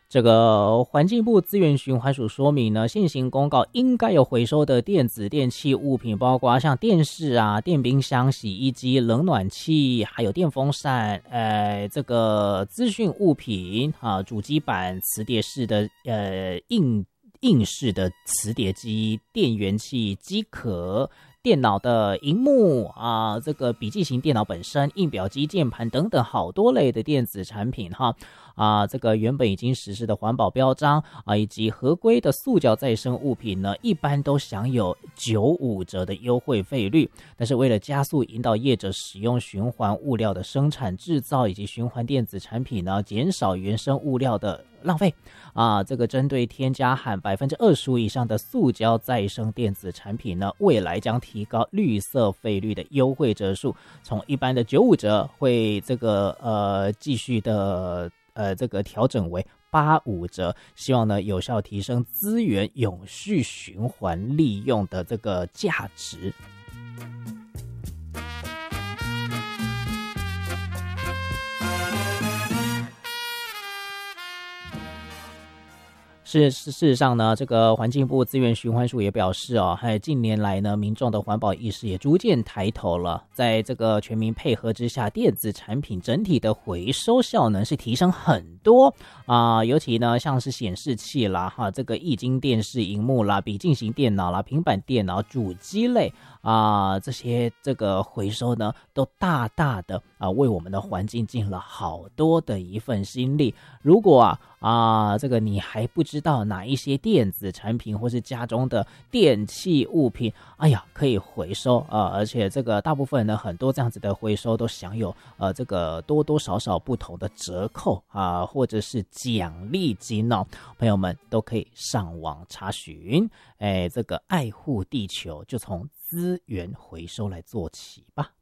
这个环境部资源循环署说明呢，现行公告应该有回收的电子电器物品，包括像电视啊、电冰箱、洗衣机、冷暖气，还有电风扇，这个资讯物品啊，主机板、磁碟式的硬式的磁碟机、电源器、机壳。电脑的萤幕啊，这个笔记型电脑本身、印表机、键盘等等好多类的电子产品哈啊，这个原本已经实施的环保标章啊，以及合规的塑胶再生物品呢，一般都享有95折的优惠费率。但是为了加速引导业者使用循环物料的生产制造以及循环电子产品呢，减少原生物料的浪费啊，这个针对添加含25%以上的塑胶再生电子产品呢，未来将提高绿色费率的优惠折数，从一般的95折会这个继续的这个调整为85折，希望呢有效提升资源永续循环利用的这个价值。事实上呢，这个环境部资源循环署也表示哦，还有近年来呢，民众的环保意识也逐渐抬头了。在这个全民配合之下，电子产品整体的回收效能是提升很多啊、尤其呢，像是显示器啦、这个液晶电视萤幕啦、笔记型电脑啦、平板电脑、主机类啊、这些这个回收呢，都大大的为我们的环境尽了好多的一份心力。如果这个你还不知道哪一些电子产品或是家中的电器物品，可以回收而且这个大部分呢，很多这样子的回收都享有这个多多少少不同的折扣或者是奖励金哦，朋友们都可以上网查询。这个爱护地球就从资源回收来做起吧。